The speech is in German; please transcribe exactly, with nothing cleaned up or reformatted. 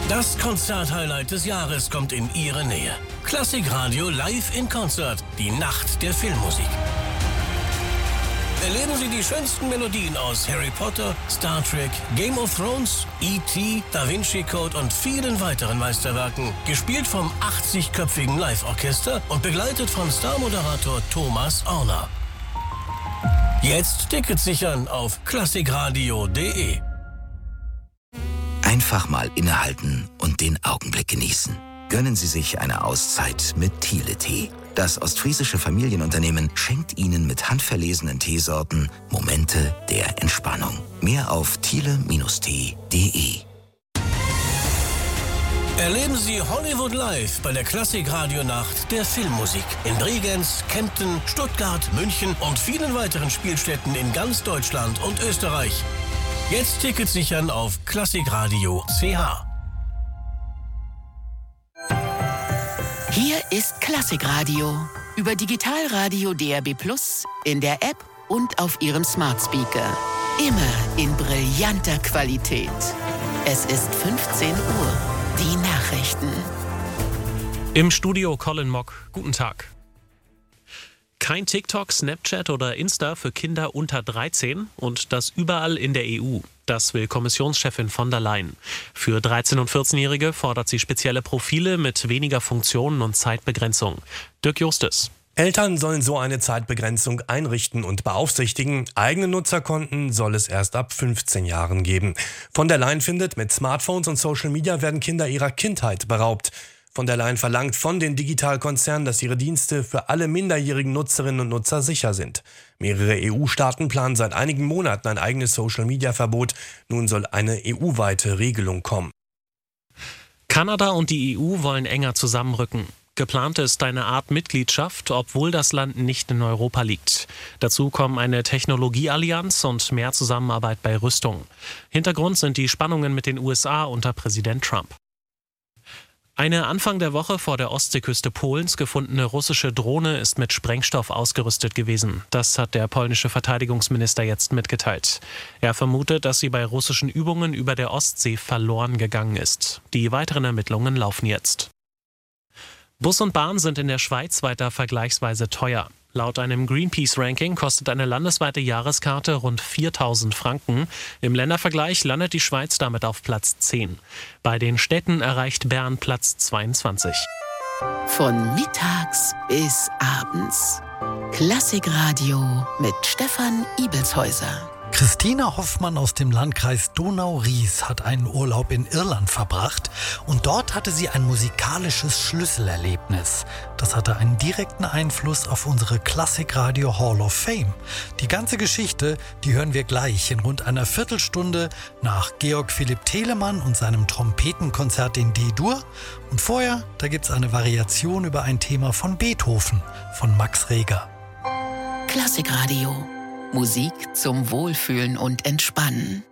Das Konzert-Highlight des Jahres kommt in Ihre Nähe. Klassikradio live in Konzert. Die Nacht der Filmmusik. Erleben Sie die schönsten Melodien aus Harry Potter, Star Trek, Game of Thrones, E T, Da Vinci Code und vielen weiteren Meisterwerken. Gespielt vom achtzigköpfigen Live-Orchester und begleitet von Star-Moderator Thomas Orner. Jetzt Tickets sichern auf klassikradio punkt de. Einfach mal innehalten und den Augenblick genießen. Gönnen Sie sich eine Auszeit mit Thiele Tee. Das ostfriesische Familienunternehmen schenkt Ihnen mit handverlesenen Teesorten Momente der Entspannung. Mehr auf thiele Bindestrich tee punkt de. Erleben Sie Hollywood live bei der Klassik-Radio-Nacht der Filmmusik. In Bregenz, Kempten, Stuttgart, München und vielen weiteren Spielstätten in ganz Deutschland und Österreich. Jetzt Tickets sichern auf klassikradio punkt c h. Hier ist Klassikradio über Digitalradio D A B plus, in der App und auf Ihrem Smart Speaker. Immer in brillanter Qualität. Es ist fünfzehn Uhr. Die Nachrichten. Im Studio Colin Mock. Guten Tag. Kein TikTok, Snapchat oder Insta für Kinder unter dreizehn und das überall in der E U. Das will Kommissionschefin von der Leyen. Für dreizehn- und vierzehnjährige fordert sie spezielle Profile mit weniger Funktionen und Zeitbegrenzung. Dirk Justus. Eltern sollen so eine Zeitbegrenzung einrichten und beaufsichtigen. Eigene Nutzerkonten soll es erst ab fünfzehn Jahren geben. Von der Leyen findet, mit Smartphones und Social Media werden Kinder ihrer Kindheit beraubt. Von der Leyen verlangt von den Digitalkonzernen, dass ihre Dienste für alle minderjährigen Nutzerinnen und Nutzer sicher sind. Mehrere E U-Staaten planen seit einigen Monaten ein eigenes Social-Media-Verbot. Nun soll eine E U-weite Regelung kommen. Kanada und die E U wollen enger zusammenrücken. Geplant ist eine Art Mitgliedschaft, obwohl das Land nicht in Europa liegt. Dazu kommen eine Technologieallianz und mehr Zusammenarbeit bei Rüstung. Hintergrund sind die Spannungen mit den U S A unter Präsident Trump. Eine Anfang der Woche vor der Ostseeküste Polens gefundene russische Drohne ist mit Sprengstoff ausgerüstet gewesen. Das hat der polnische Verteidigungsminister jetzt mitgeteilt. Er vermutet, dass sie bei russischen Übungen über der Ostsee verloren gegangen ist. Die weiteren Ermittlungen laufen jetzt. Bus und Bahn sind in der Schweiz weiter vergleichsweise teuer. Laut einem Greenpeace-Ranking kostet eine landesweite Jahreskarte rund viertausend Franken. Im Ländervergleich landet die Schweiz damit auf Platz zehn. Bei den Städten erreicht Bern Platz zweiundzwanzig. Von mittags bis abends. Klassikradio mit Stefan Ibelshäuser. Christina Hoffmann aus dem Landkreis Donau-Ries hat einen Urlaub in Irland verbracht und dort hatte sie ein musikalisches Schlüsselerlebnis. Das hatte einen direkten Einfluss auf unsere Klassikradio Hall of Fame. Die ganze Geschichte, die hören wir gleich in rund einer Viertelstunde nach Georg Philipp Telemann und seinem Trompetenkonzert in D-Dur. Und vorher, da gibt's eine Variation über ein Thema von Beethoven von Max Reger. Klassikradio. Musik zum Wohlfühlen und Entspannen.